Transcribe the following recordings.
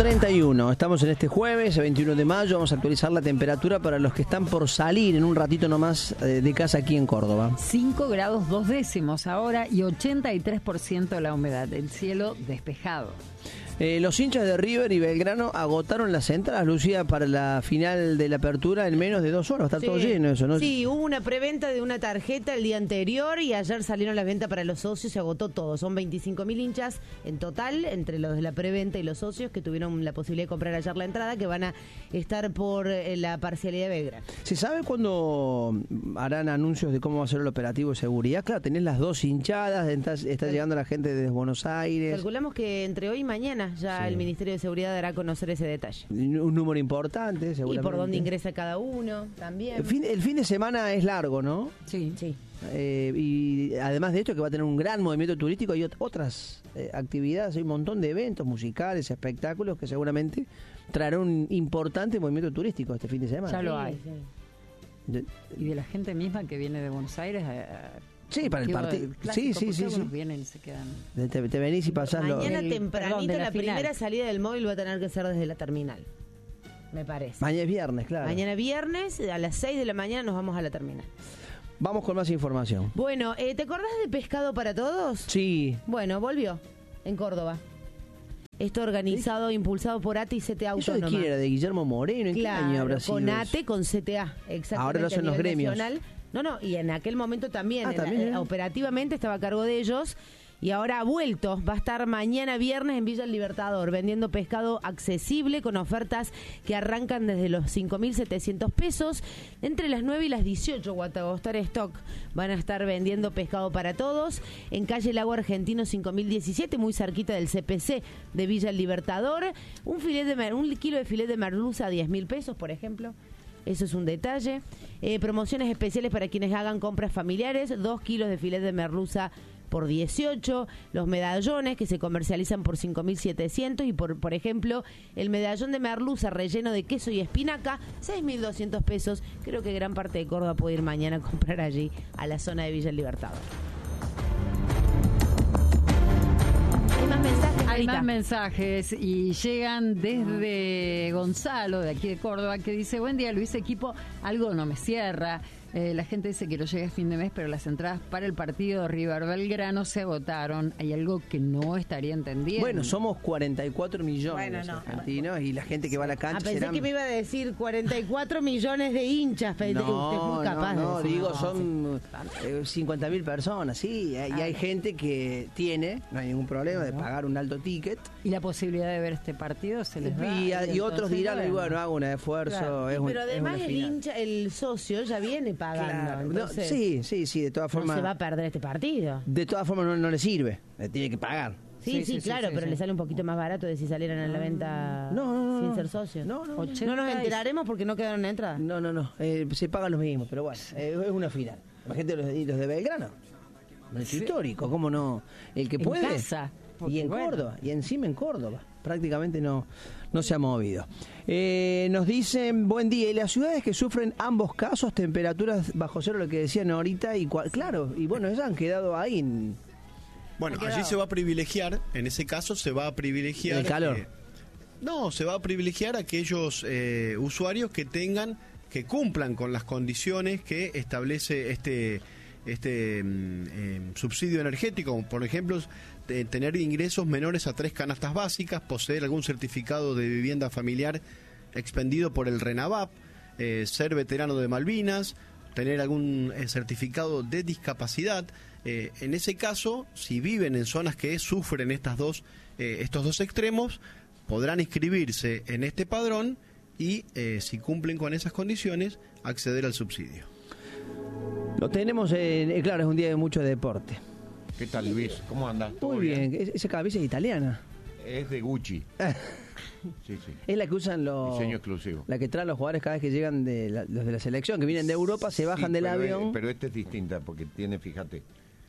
8:31, estamos en este jueves, 21 de mayo, vamos a actualizar la temperatura para los que están por salir en un ratito nomás de casa aquí en Córdoba. 5 grados 2 décimos ahora y 83% la humedad, el cielo despejado. Los hinchas de River y Belgrano agotaron las entradas, Lucía, para la final de la apertura en menos de 2 horas. Está todo lleno eso, ¿no? Sí, hubo una preventa de una tarjeta el día anterior y ayer salieron las ventas para los socios, se agotó todo. Son 25.000 hinchas en total, entre los de la preventa y los socios que tuvieron la posibilidad de comprar ayer la entrada, que van a estar por la parcialidad de Belgrano. ¿Se sabe cuándo harán anuncios de cómo va a ser el operativo de seguridad? Claro, tenés las dos hinchadas, está llegando la gente desde Buenos Aires. Calculamos que entre hoy y mañana ya el Ministerio de Seguridad dará a conocer ese detalle. Un número importante, seguramente. Y por dónde ingresa cada uno también. El fin de semana es largo, ¿no? Sí. Y además de esto, que va a tener un gran movimiento turístico, hay otras actividades, hay un montón de eventos musicales, espectáculos que seguramente traerán un importante movimiento turístico este fin de semana. Ya lo hay. Sí. Y de la gente misma que viene de Buenos Aires. Sí, para el partido. Sí. Vienen y se quedan. Te venís y pasás Mañana tempranito la final. primera salida del móvil va a tener que ser desde la terminal, me parece. Mañana es viernes, claro. Mañana viernes, a las 6 de la mañana nos vamos a la terminal. Vamos con más información. Bueno, ¿te acordás de Pescado para Todos? Sí. Bueno, volvió en Córdoba. Esto organizado, impulsado por ATE y CTA ¿Eso de Autónoma. quién era? ¿De Guillermo Moreno? ¿En qué año habrá sido con eso? ATE, con CTA, exactamente. Ahora lo hacen a nivel los gremios. nacional. No, y en aquel momento también, ¿También? operativamente estaba a cargo de ellos. Y ahora ha vuelto, va a estar mañana viernes en Villa El Libertador, vendiendo pescado accesible con ofertas que arrancan desde los 5.700 pesos. Entre las 9 y las 18, Guatagostar Stock van a estar vendiendo pescado para todos. En calle Lago Argentino 5.017, muy cerquita del CPC de Villa El Libertador. Un kilo de filet de merluza a 10.000 pesos, por ejemplo. Eso es un detalle. Promociones especiales para quienes hagan compras familiares. 2 kilos de filet de merluza por 18. Los medallones que se comercializan por 5.700. Y por ejemplo, el medallón de merluza relleno de queso y espinaca, 6.200 pesos. Creo que gran parte de Córdoba puede ir mañana a comprar allí, a la zona de Villa El Libertador. ¿Hay más mensajes? Hay más mensajes y llegan desde Gonzalo, de aquí de Córdoba, que dice: buen día Luis, equipo, algo no me cierra. La gente dice que lo llega a fin de mes, pero las entradas para el partido River Belgrano se agotaron. Hay algo que no estaría entendiendo. Bueno, somos 44 millones argentinos y la gente que va a la cancha pensé que me iba a decir 44 millones de hinchas. Usted es muy capaz de decir, digo, son 50.000 personas, sí. Y hay gente que no hay ningún problema de pagar un alto ticket. Y la posibilidad de ver este partido se les da. Y otros dirán, bueno, hago un esfuerzo. Claro. Pero además el socio ya viene pagando. Claro. Entonces, sí, de todas formas. No se va a perder este partido. De todas formas no le sirve, le tiene que pagar. Sí, claro, pero le sale un poquito más barato de si salieran a la venta sin ser socios. No nos enteraremos porque no quedaron entradas. No. Se pagan los mismos, pero bueno, es una final. Imagínate los de Belgrano. Es histórico, ¿cómo no? El que puede. En casa. Y en Córdoba, y encima en Córdoba. Prácticamente no se ha movido. Nos dicen, buen día, y las ciudades que sufren ambos casos, temperaturas bajo cero, lo que decían ahorita, y bueno, ellas han quedado ahí. Bueno, allí se va a privilegiar, en ese caso se va a privilegiar... ¿El calor? Se va a privilegiar a aquellos usuarios que cumplan con las condiciones que establece este subsidio energético, por ejemplo, tener ingresos menores a 3 canastas básicas, poseer algún certificado de vivienda familiar expendido por el RENAVAP, ser veterano de Malvinas, tener algún certificado de discapacidad. En ese caso, si viven en zonas que sufren estos dos extremos, podrán inscribirse en este padrón y, si cumplen con esas condiciones, acceder al subsidio. Lo tenemos, claro, es un día de mucho deporte. ¿Qué tal, Luis? ¿Cómo andas? Muy bien. Esa cabeza es italiana. Es de Gucci. Sí. Es la que usan diseño exclusivo. La que traen los jugadores cada vez que llegan los de la selección, que vienen de Europa, se bajan del avión. Pero esta es distinta porque tiene, fíjate,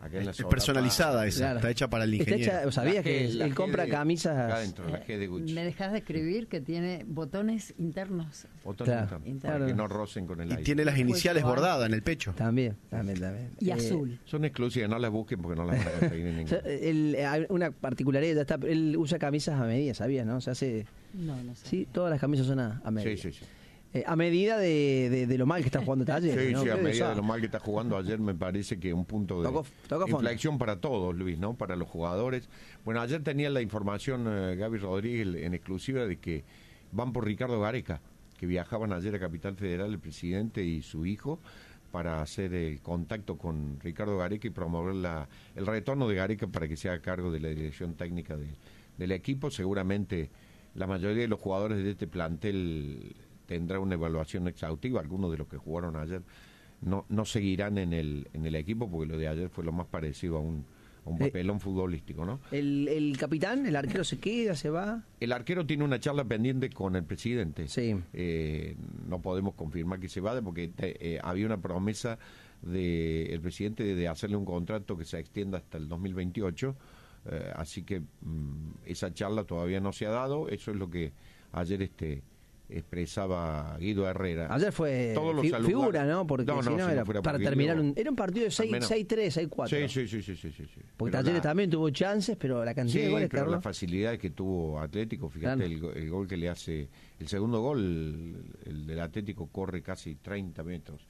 Acá en la Es solapa. personalizada esa, Claro. está hecha para el Está ingeniero. hecha- ¿Sabías La que G- la él G compra de- camisas? Acá adentro, la G de Gucci. Me dejas de escribir que tiene botones internos. Botón Claro. interno, Claro. para que no rocen con el Y aire. tiene las iniciales bordadas en el pecho. También. Y azul. Son exclusivas, no las busquen porque no las van a conseguir en O ningún. sea, hay una particularidad, él usa camisas a medida, ¿sabías, no? Se hace... No, no sé. Sí, todas las camisas son a medida. Sí, sí, sí. A medida de lo mal que está jugando Talleres. Sí, ¿no? sí, a Qué medida de desastre. lo mal que está jugando ayer me parece que un punto de Tocó fondo. inflexión para todos, Luis, ¿no? Para los jugadores. Bueno, ayer tenía la información Gaby Rodríguez en exclusiva de que van por Ricardo Gareca, que viajaban ayer a Capital Federal el presidente y su hijo para hacer el contacto con Ricardo Gareca y promover el retorno de Gareca para que se haga cargo de la dirección técnica del equipo. Seguramente la mayoría de los jugadores de este plantel tendrá una evaluación exhaustiva. Algunos de los que jugaron ayer no seguirán en el equipo porque lo de ayer fue lo más parecido a un papelón futbolístico, ¿no? El capitán, el arquero se queda, se va. El arquero tiene una charla pendiente con el presidente. Sí. No podemos confirmar que se vaya porque había una promesa del presidente de hacerle un contrato que se extienda hasta el 2028. Así que esa charla todavía no se ha dado. Eso es lo que ayer expresaba Guido Herrera. Ayer fue Todos los saludaron. figura, ¿no? Porque si no si era fuera para por terminar Guido, era un partido de al menos. 6-3, 6-4. Sí. Porque Pero Talleres también tuvo chances, pero la cantidad Sí, de goles, pero Carlos. la facilidad que tuvo Atlético, fíjate el gol que le hace, el segundo gol, el del Atlético corre casi 30 metros.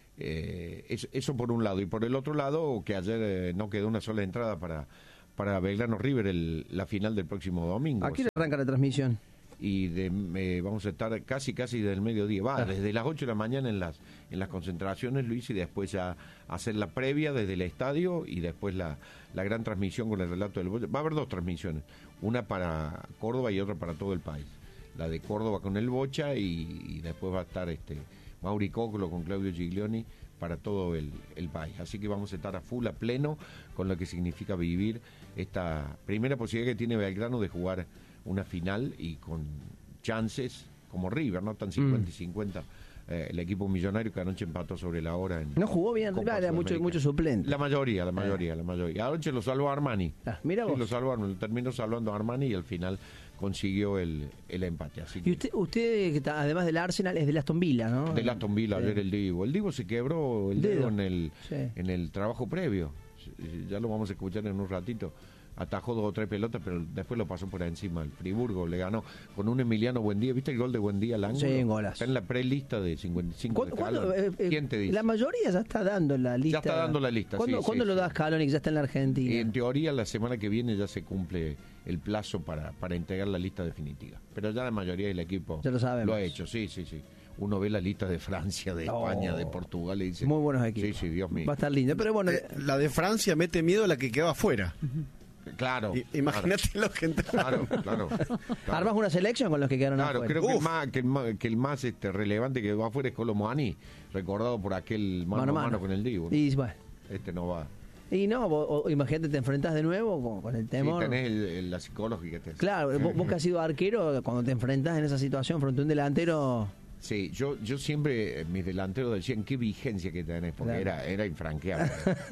Eso por un lado, y por el otro lado, que ayer no quedó una sola entrada para Belgrano River la final del próximo domingo. Aquí arranca la transmisión. Y vamos a estar casi del mediodía, desde las 8 de la mañana en las concentraciones, Luis, y después ya hacer la previa desde el estadio y después la gran transmisión con el relato del Bocha. Va a haber dos transmisiones, una para Córdoba y otra para todo el país. La de Córdoba con el Bocha y después va a estar Mauri Cocolo con Claudio Giglioni para todo el país. Así que vamos a estar a full, a pleno, con lo que significa vivir esta primera posibilidad que tiene Belgrano de jugar una final y con chances como River, no tan 50 y 50. El equipo millonario que anoche empató sobre la hora. No jugó bien, Copa era Sudamericana. mucho suplente. La mayoría. Anoche lo salvó Armani. Mira vos. Sí, lo salvó Armani, lo terminó salvando Armani y al final consiguió el empate. Así que, Y usted que además del Arsenal, es del Aston Villa, ¿no? del Aston Villa ayer el Divo se quebró el dedo en el trabajo previo. Ya lo vamos a escuchar en un ratito. Atajó 2 o 3 pelotas, pero después lo pasó por encima. El Friburgo le ganó con un Emiliano Buendía. ¿Viste el gol de Buendía al ángulo? Sí, golazo. Está en la prelista de 55 de Scaloni. ¿Quién te dice? La mayoría ya está dando la lista. Ya está dando la lista, ¿Cuándo lo da Scaloni, que ya está en la Argentina? Y en teoría la semana que viene ya se cumple el plazo para entregar la lista definitiva. Pero ya la mayoría del equipo ya lo ha hecho, sí. Uno ve la lista de Francia, de España, de Portugal y dice... Muy buenos equipos. Sí, Dios mío. Va a estar lindo, pero bueno... La de Francia mete miedo a la que queda afuera. Claro. Imagínate los que entraron. Claro. ¿Armas una selección con los que quedaron afuera? Creo que el más relevante que va afuera es Colomuani, recordado por aquel mano a mano con el Divo, ¿no? Y bueno. No va. Y no, imagínate, te enfrentas de nuevo con el temor. Sí, tenés la psicológica. Claro, vos que has sido arquero, cuando te enfrentas en esa situación frente a un delantero... Sí, yo siempre, mis delanteros decían qué vigencia que tenés, porque era infranqueable.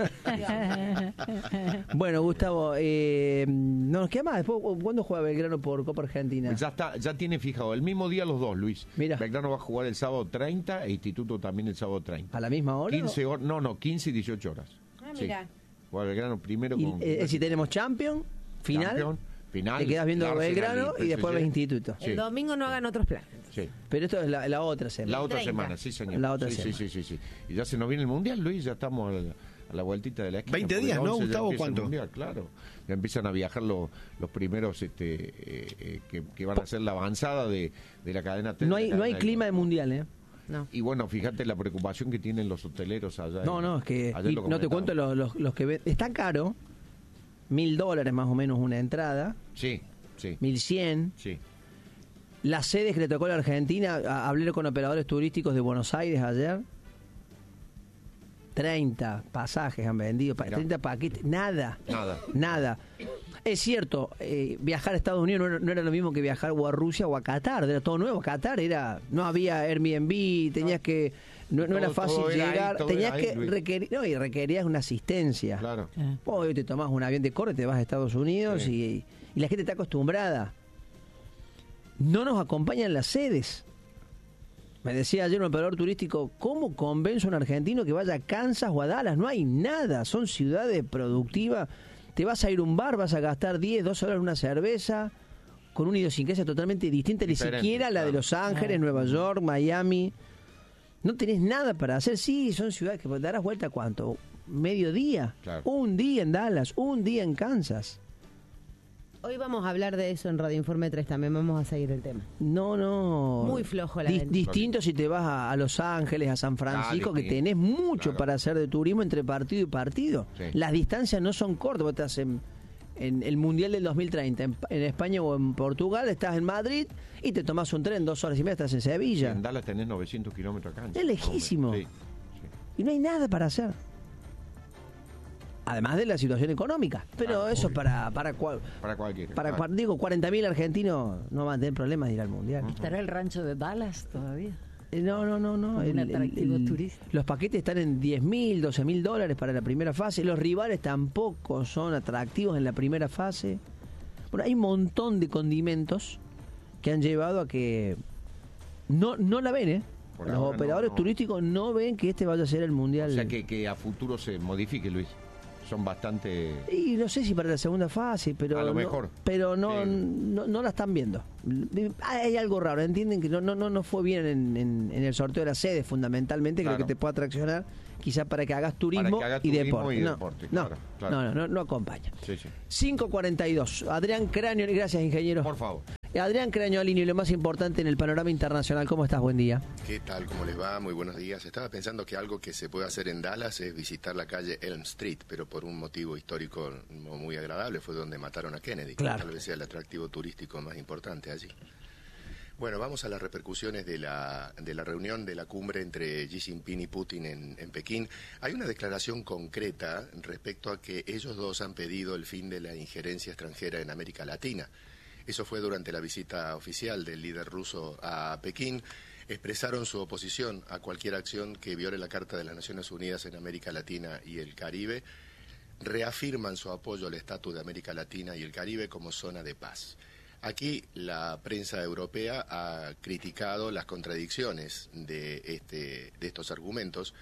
Bueno, Gustavo, no nos queda más. Después, ¿cuándo juega Belgrano por Copa Argentina? Ya tiene fijado, el mismo día los dos, Luis. Mira. Belgrano va a jugar el sábado 30 e Instituto también el sábado 30. ¿A la misma hora? 15 horas, no, 15 y 18 horas. Mira. Juega Belgrano primero con... si tenemos Champion, final... Final, te quedas viendo Belgrano y después ves Instituto. El domingo no hagan otros planes. Sí. Pero esto es la otra semana. La otra 30. semana, sí, señor. La otra semana. Sí. Y ya se nos viene el Mundial, Luis, ya estamos a la vueltita de la esquina. 20 días, ¿no, Gustavo? ¿Cuánto? Mundial, claro. Ya empiezan a viajar los primeros que van a hacer la avanzada de la cadena. No hay clima de Mundial, ¿eh? No. Y bueno, fíjate la preocupación que tienen los hoteleros allá. No, es que no te cuento los que ven. Está caro, $1.000 más o menos una entrada. Sí. 1.100. Sí. Las sedes que le tocó a la Argentina, hablé con operadores turísticos de Buenos Aires ayer. 30 pasajes han vendido, 30 paquetes, nada. Es cierto, viajar a Estados Unidos no era lo mismo que viajar o a Rusia o a Qatar, era todo nuevo. Qatar no había Airbnb, tenías que No era Todo- fácil todo era ahí, llegar, todo tenías era ahí, que Luis. requerir, no, y requerías una asistencia. Claro. Hoy te tomás un avión de Córdoba, te vas a Estados Unidos Sí. y la gente está acostumbrada. No nos acompañan las sedes. Me decía ayer un operador turístico, ¿cómo convenzo a un argentino que vaya a Kansas o a Dallas? No hay nada, son ciudades productivas. Te vas a ir a un bar, vas a gastar 10, 12 dólares en una cerveza, con una idiosincrasia totalmente distinta, Diferente, ni siquiera la de claro. Los Ángeles, Nueva York, Miami. No tenés nada para hacer. Sí, son ciudades que darás vuelta, ¿cuánto? Mediodía. Claro. Un día en Dallas, un día en Kansas. Hoy vamos a hablar de eso en Radio Informe 3 también, vamos a seguir el tema. No. Muy flojo la venta. Distinto si te vas a Los Ángeles, a San Francisco, que distinto. tenés mucho Claro. para hacer de turismo entre partido y partido. Sí. Las distancias no son cortas. Vos estás en el Mundial del 2030, en España o en Portugal, estás en Madrid y te tomás un tren, 2 horas y media, estás en Sevilla. En Dallas tenés 900 kilómetros acá. Es lejísimo. Sí, sí. Y no hay nada para hacer. Además de la situación económica. Pero eso es para Para cualquiera. para claro. digo, 40.000 argentinos no van a tener problemas de ir al Mundial. ¿Estará el rancho de Dallas todavía? No. Un atractivo turístico. Los paquetes están en 10.000, 12.000 dólares para la primera fase. Los rivales tampoco son atractivos en la primera fase. Bueno, hay un montón de condimentos que han llevado a que no la ven, ¿eh? Por Los ahora operadores no. turísticos no ven que este vaya a ser el mundial. O sea que a futuro se modifique, Luis. Son bastante... Y no sé si para la segunda fase, pero A lo no, mejor. pero no, Sí. no la están viendo. Hay algo raro, entienden que no fue bien en el sorteo de la sede, fundamentalmente, creo Claro. que te puede atraccionar, quizás para que hagas turismo, que hagas y turismo deporte. y No, deporte, no, claro. no acompaña. Sí, sí. 5:42. Adrián Cranioli, gracias, ingeniero. Por favor. Adrián Cranioli, lo más importante en el panorama internacional. ¿Cómo estás? Buen día. ¿Qué tal? ¿Cómo les va? Muy buenos días. Estaba pensando que algo que se puede hacer en Dallas es visitar la calle Elm Street, pero por un motivo histórico no muy agradable, fue donde mataron a Kennedy. Claro. Tal vez sea el atractivo turístico más importante allí. Bueno, vamos a las repercusiones de la reunión de la cumbre entre Xi Jinping y Putin en Pekín. Hay una declaración concreta respecto a que ellos dos han pedido el fin de la injerencia extranjera en América Latina. Eso fue durante la visita oficial del líder ruso a Pekín. Expresaron su oposición a cualquier acción que viole la Carta de las Naciones Unidas en América Latina y el Caribe. Reafirman su apoyo al estatus de América Latina y el Caribe como zona de paz. Aquí la prensa europea ha criticado las contradicciones de estos argumentos,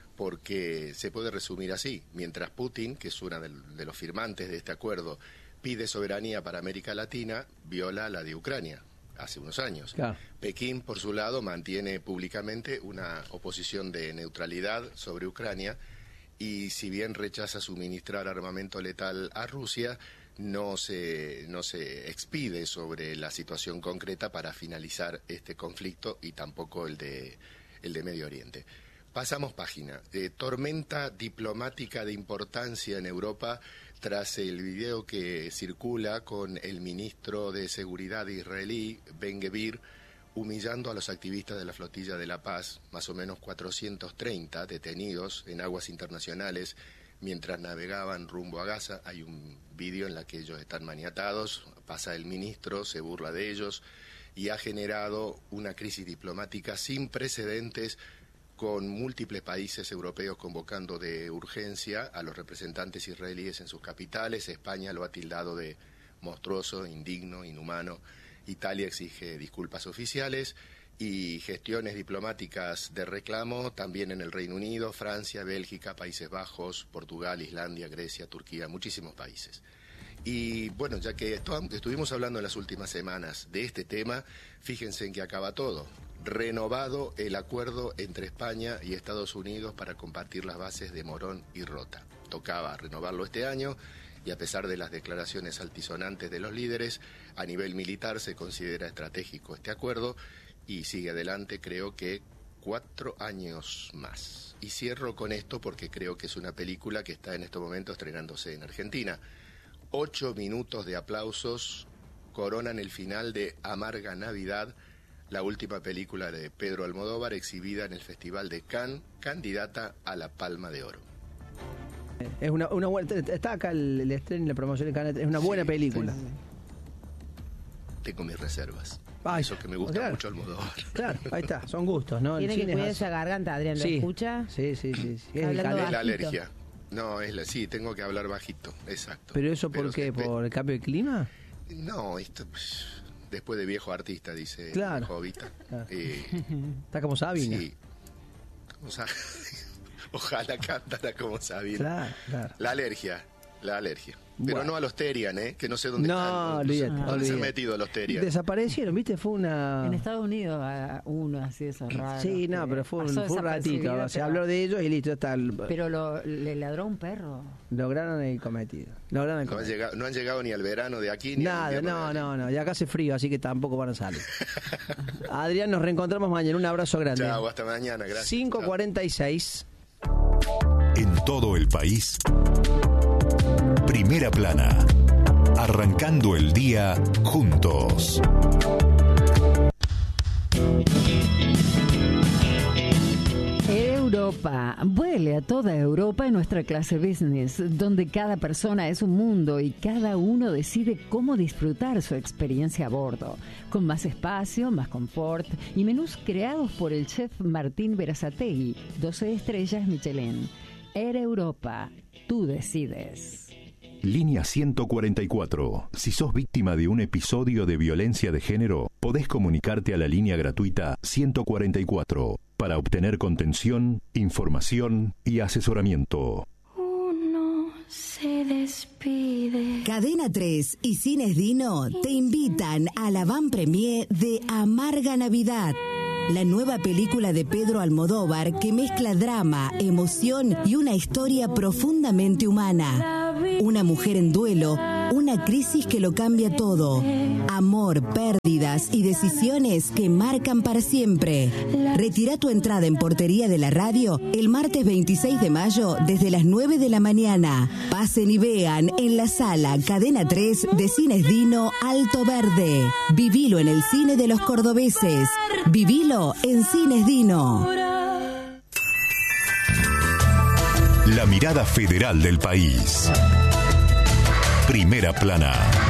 porque se puede resumir así. Mientras Putin, que es uno de los firmantes de este acuerdo, pide soberanía para América Latina, viola la de Ucrania hace unos años. Claro. Pekín, por su lado, mantiene públicamente una oposición de neutralidad sobre Ucrania y, si bien rechaza suministrar armamento letal a Rusia, no se expide sobre la situación concreta para finalizar este conflicto y tampoco el de Medio Oriente. Pasamos página. Tormenta diplomática de importancia en Europa tras el video que circula con el ministro de Seguridad israelí, Ben-Gvir, humillando a los activistas de la Flotilla de la Paz, más o menos 430 detenidos en aguas internacionales mientras navegaban rumbo a Gaza. Hay un vídeo en el que ellos están maniatados, pasa el ministro, se burla de ellos y ha generado una crisis diplomática sin precedentes, con múltiples países europeos convocando de urgencia a los representantes israelíes en sus capitales. España lo ha tildado de monstruoso, indigno, inhumano. Italia exige disculpas oficiales y gestiones diplomáticas de reclamo también en el Reino Unido, Francia, Bélgica, Países Bajos, Portugal, Islandia, Grecia, Turquía, muchísimos países. Y bueno, ya que estuvimos hablando en las últimas semanas de este tema, fíjense en que acaba todo. Renovado el acuerdo entre España y Estados Unidos para compartir las bases de Morón y Rota. Tocaba renovarlo este año y, a pesar de las declaraciones altisonantes de los líderes, a nivel militar se considera estratégico este acuerdo y sigue adelante, creo que 4 años más. Y cierro con esto porque creo que es una película que está en este momento estrenándose en Argentina. 8 minutos de aplausos coronan el final de Amarga Navidad, la última película de Pedro Almodóvar, exhibida en el Festival de Cannes, candidata a la Palma de Oro. Es una buena, está acá el estreno y la promoción de Canal, es una buena película. Tengo mis reservas. Ay, eso que me gusta claro. mucho Almodóvar. Claro, ahí está, son gustos, ¿no? Tiene El que cine cuidar es así. esa garganta, Adrián, ¿lo Sí, escucha? sí. Es el Hablando calor. Es la bajito. alergia. No, sí, tengo que hablar bajito, exacto. ¿Pero eso por qué? ¿Por el cambio de clima? No, esto, pues, después de viejo artista, dice Claro. Jovita. Claro. Está como Sabina. Sí. Ojalá cantara como Sabina. Claro. La alergia. Pero Bueno. no a los Terian, que no sé dónde No, están. olvídate, ¿Dónde se han olvídate. metido los Terian? Desaparecieron, ¿viste? Fue una... En Estados Unidos uno así de esos raros. Sí, no, que pero fue pasó un ratito. desapercibido, Se pero- habló de ellos y listo, ya está. Pero le ladró un perro. Lograron el cometido. No han llegado ni al verano de aquí ni al Nada, invierno de allí. no. Y acá hace frío, así que tampoco van a salir. Adrián, nos reencontramos mañana. Un abrazo grande. Chao, hasta mañana, gracias. 5:46. En todo el país, Primera Plana. Arrancando el día juntos. Europa, vuele a toda Europa en nuestra clase business, donde cada persona es un mundo y cada uno decide cómo disfrutar su experiencia a bordo, con más espacio, más confort y menús creados por el chef Martín Berazategui, 12 estrellas Michelin. Air Europa, tú decides. Línea 144. Si sos víctima de un episodio de violencia de género, podés comunicarte a la línea gratuita 144 para obtener contención, información y asesoramiento. Uno se despide. Cadena 3 y Cines Dino te invitan a la van premier de Amarga Navidad, la nueva película de Pedro Almodóvar que mezcla drama, emoción y una historia profundamente humana. Una mujer en duelo, una crisis que lo cambia todo. Amor, pérdidas y decisiones que marcan para siempre. Retira tu entrada en portería de la radio el martes 26 de mayo desde las 9 de la mañana. Pasen y vean en la sala Cadena 3 de Cines Dino Alto Verde. Vivilo en el cine de los cordobeses. Vivilo en Cines Dino. La mirada federal del país. Primera Plana.